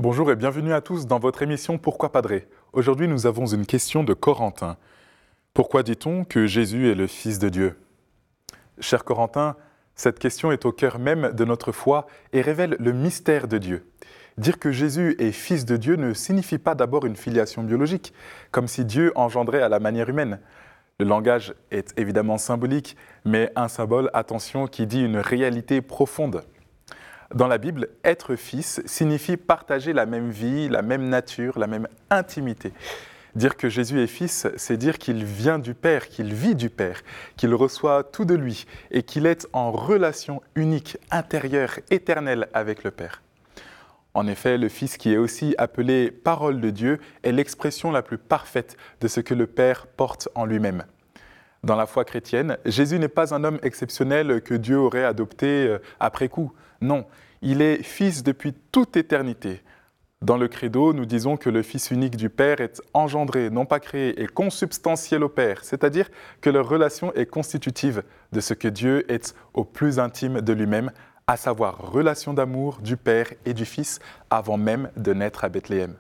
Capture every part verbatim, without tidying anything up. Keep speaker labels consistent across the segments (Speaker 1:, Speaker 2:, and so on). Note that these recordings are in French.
Speaker 1: Bonjour et bienvenue à tous dans votre émission Pourquoi Padré. Aujourd'hui, nous avons une question de Corentin. Pourquoi dit-on que Jésus est le Fils de Dieu? Cher Corentin, cette question est au cœur même de notre foi et révèle le mystère de Dieu. Dire que Jésus est Fils de Dieu ne signifie pas d'abord une filiation biologique, comme si Dieu engendrait à la manière humaine. Le langage est évidemment symbolique, mais un symbole, attention, qui dit une réalité profonde. Dans la Bible, être fils signifie partager la même vie, la même nature, la même intimité. Dire que Jésus est fils, c'est dire qu'il vient du Père, qu'il vit du Père, qu'il reçoit tout de lui et qu'il est en relation unique, intérieure, éternelle avec le Père. En effet, le Fils qui est aussi appelé parole de Dieu est l'expression la plus parfaite de ce que le Père porte en lui-même. Dans la foi chrétienne, Jésus n'est pas un homme exceptionnel que Dieu aurait adopté après coup. Non, il est Fils depuis toute éternité. Dans le credo, nous disons que le Fils unique du Père est engendré, non pas créé, et consubstantiel au Père, c'est-à-dire que leur relation est constitutive de ce que Dieu est au plus intime de lui-même, à savoir relation d'amour du Père et du Fils avant même de naître à Bethléem.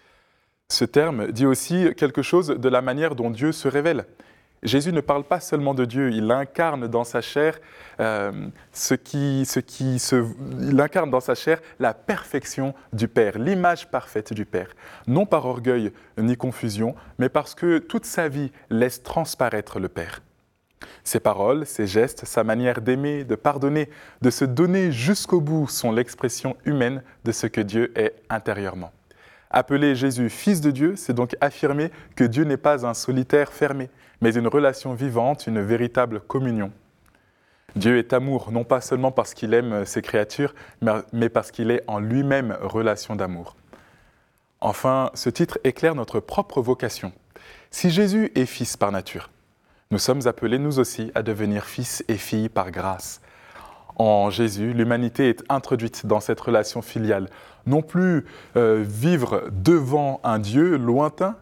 Speaker 1: Ce terme dit aussi quelque chose de la manière dont Dieu se révèle. Jésus ne parle pas seulement de Dieu, il incarne dans sa chair, euh, ce qui, ce qui se, il incarne dans sa chair la perfection du Père, l'image parfaite du Père. Non par orgueil ni confusion, mais parce que toute sa vie laisse transparaître le Père. Ses paroles, ses gestes, sa manière d'aimer, de pardonner, de se donner jusqu'au bout sont l'expression humaine de ce que Dieu est intérieurement. Appeler Jésus Fils de Dieu, c'est donc affirmer que Dieu n'est pas un solitaire fermé, mais une relation vivante, une véritable communion. Dieu est amour, non pas seulement parce qu'il aime ses créatures, mais parce qu'il est en lui-même relation d'amour. Enfin, ce titre éclaire notre propre vocation. Si Jésus est Fils par nature, nous sommes appelés nous aussi à devenir fils et filles par grâce. En Jésus, l'humanité est introduite dans cette relation filiale. Non plus euh, vivre devant un Dieu lointain,